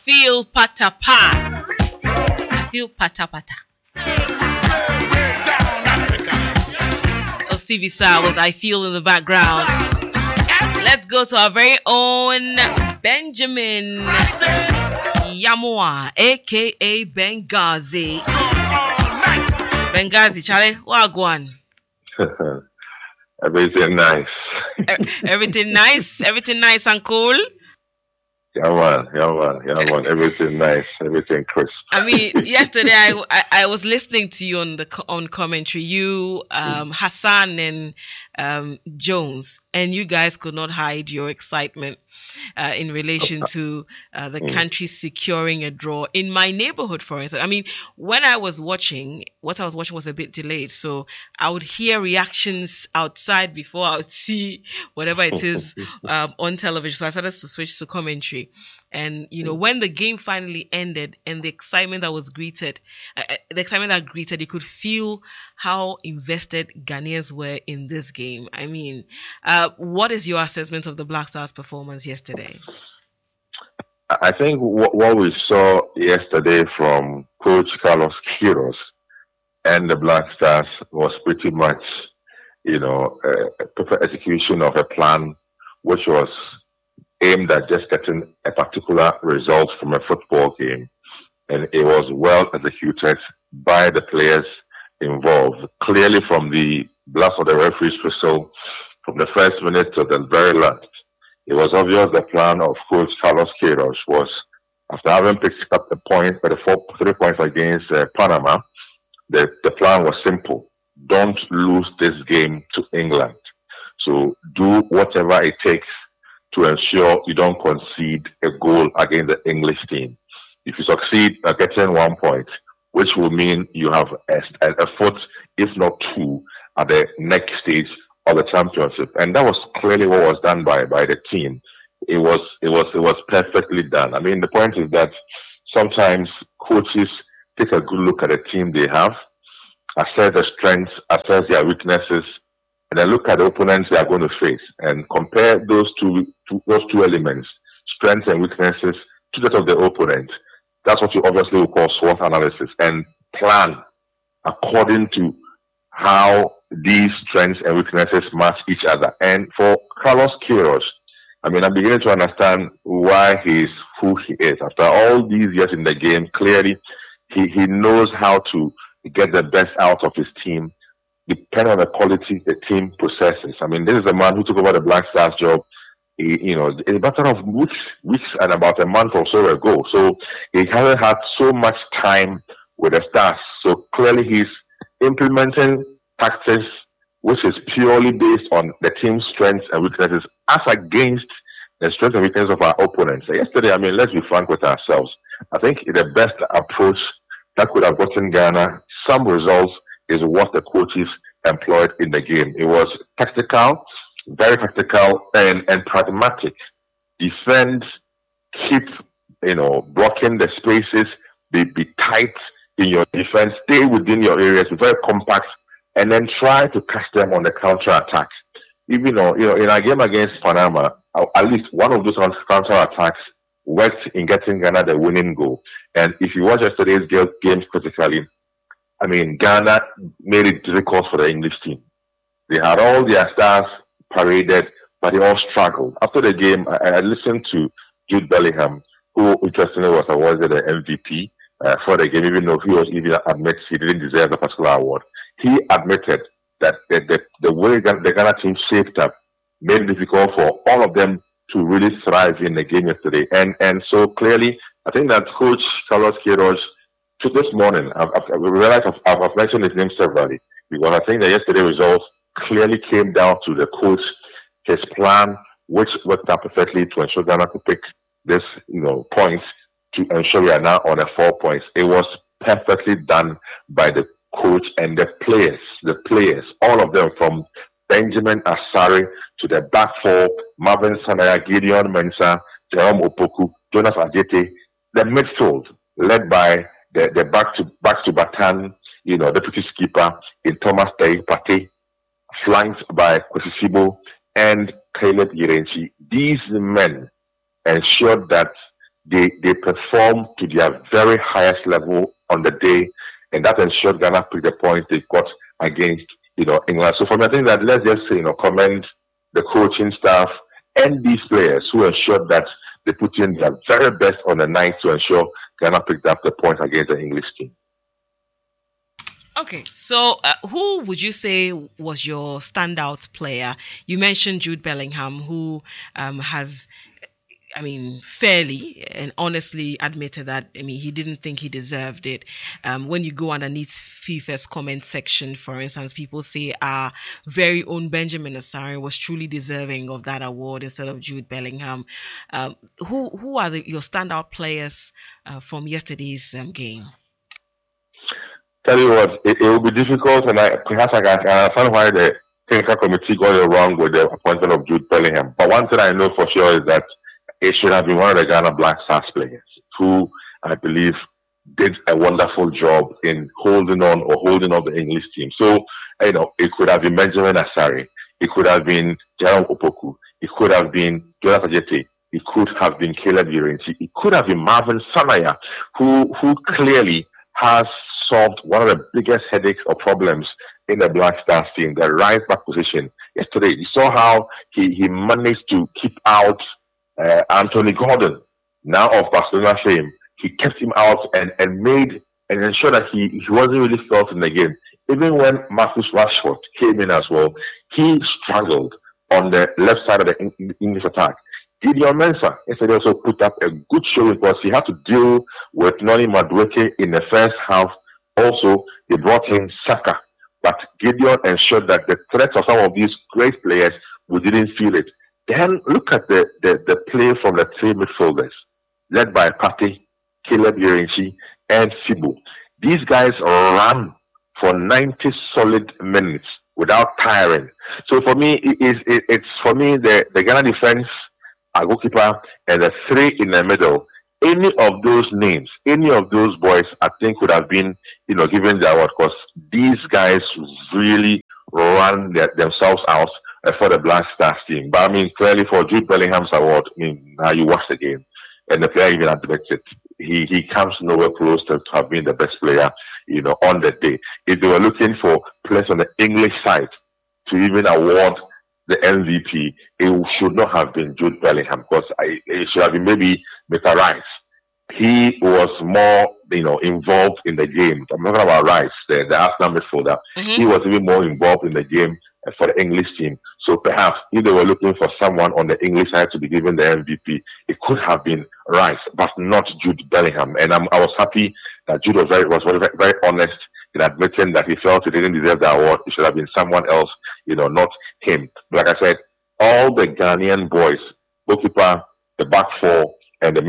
feel pata pa. I feel pata pata. Osibisa with I Feel in the background. Let's go to our very own Benjamin Yamoa, aka Benghazi. Benghazi, Charlie, wagwan. Everything nice. Everything nice? Everything nice and cool? Yeah, man. Everything nice, everything crisp. I mean, yesterday I was listening to you on commentary. You, Hassan and Jones, and you guys could not hide your excitement in relation to the country securing a draw in my neighborhood, for instance. I mean, when I was watching, what I was watching was a bit delayed, so I would hear reactions outside before I would see whatever it is on television. So I started to switch to commentary. And, you know, when the game finally ended and the excitement that was greeted, you could feel how invested Ghanaians were in this game. I mean, what is your assessment of the Black Stars' performance yesterday? I think what we saw yesterday from Coach Carlos Queiroz and the Black Stars was pretty much, you know, a perfect execution of a plan which was aimed at just getting a particular result from a football game. And it was well executed by the players involved. Clearly from the blast of the referee's whistle, from the first minute to the very last, it was obvious the plan of Coach Carlos Queiroz was, after having picked up the 3 points against Panama, the plan was simple. Don't lose this game to England. So do whatever it takes to ensure you don't concede a goal against the English team. If you succeed at getting 1 point, which will mean you have a foot, if not two, at the next stage of the championship. And that was clearly what was done by the team. It was perfectly done. I mean, the point is that sometimes coaches take a good look at the team they have, assess their strengths, assess their weaknesses, and then look at the opponents they are going to face and compare those two elements, strengths and weaknesses, to that of the opponent. That's what you obviously will call SWOT analysis, and plan according to how these strengths and weaknesses match each other. And for Carlos Queiroz, I mean, I'm beginning to understand why he's who he is. After all these years in the game, clearly he knows how to get the best out of his team, depending on the quality the team possesses. I mean, this is a man who took over the Black Stars job, in a matter of weeks and about a month or so ago. So he hasn't had so much time with the Stars. So clearly he's implementing tactics which is purely based on the team's strengths and weaknesses as against the strengths and weaknesses of our opponents. So yesterday, I mean, let's be frank with ourselves. I think the best approach that could have gotten Ghana some results is what the coaches employed in the game. It was tactical, very tactical and pragmatic. Defend, keep, blocking the spaces, be tight in your defense, stay within your areas, be very compact, and then try to catch them on the counter-attack. Even though, in our game against Panama, at least one of those counter-attacks worked in getting Ghana the winning goal. And if you watch yesterday's games critically, I mean, Ghana made it difficult for the English team. They had all their stars paraded, but they all struggled. After the game, I listened to Jude Bellingham, who interestingly was awarded the MVP for the game, even though he admits he didn't deserve the particular award. He admitted that the way the Ghana team shaped up made it difficult for all of them to really thrive in the game yesterday. And so clearly, I think that Coach Carlos Queiroz, to this morning, I've realized I've mentioned his name severally, because I think the yesterday results clearly came down to the coach, his plan, which worked out perfectly to ensure Ghana to pick this, points to ensure we are now on 4 points. It was perfectly done by the coach and the players, all of them, from Benjamin Asare to the back four, Marvin Sanaya, Gideon Mensah, Jerome Opoku, Jonas Ajete, the midfield led by the back to Batan, deputy skipper in Thomas Tay Pate, flanked by Kwesi Sibo and Caleb Yerenchi. These men ensured that they performed to their very highest level on the day, and that ensured Ghana picked the points they got against England. So for me, I think that let's just commend the coaching staff and these players who ensured that they put in their very best on the night to ensure Ghana picked up the points against the English team. Okay, so who would you say was your standout player? You mentioned Jude Bellingham, who has, fairly and honestly admitted that, he didn't think he deserved it. When you go underneath FIFA's comment section, for instance, people say our very own Benjamin Asare was truly deserving of that award instead of Jude Bellingham. Who are your standout players from yesterday's game? Tell you what, it will be difficult, and perhaps I can understand why the technical committee got it wrong with the appointment of Jude Bellingham. But one thing I know for sure is that it should have been one of the Ghana Black Stars players who, I believe, did a wonderful job in holding up the English team. So, it could have been Benjamin Asare, it could have been Jerome Opoku, it could have been Jonathan Ajete, it could have been Caleb Irenchi, it could have been Marvin Sanaya, who clearly has solved one of the biggest headaches or problems in the Black Stars team, the right back position. Yesterday, you saw how he managed to keep out Anthony Gordon, now of Barcelona fame. He kept him out and ensured that he wasn't really felt in the game. Even when Marcus Rashford came in as well, he struggled on the left side of the English attack. Gideon Mensah yesterday also put up a good show because he had to deal with Noni Madueke in the first half. Also, they brought in Saka, but Gideon ensured that the threats of some of these great players, we didn't feel it. Then look at the play from the three midfielders, led by Partey, Caleb Irenchi, and Sibu. These guys ran for 90 solid minutes without tiring. So for me, it's the Ghana defense, our goalkeeper, and the three in the middle. Any of those names, any of those boys, I think would have been, given the award because these guys really ran themselves out for the Black Stars team. But clearly for Jude Bellingham's award, now you watch the game and the player even admits it. He comes nowhere close to have been the best player, on the day. If they were looking for players on the English side to even award the MVP, it should not have been Jude Bellingham because it should have been maybe Mr. Rice. He was more, involved in the game. I'm talking about Rice, the Arsenal midfielder. Mm-hmm. He was even more involved in the game for the English team. So perhaps if they were looking for someone on the English side to be given the MVP, it could have been Rice, but not Jude Bellingham. And I was happy that Jude was very honest in admitting that he felt he didn't deserve the award. It should have been someone else, not him. But like I said, all the Ghanaian boys, goalkeeper, the back four, and the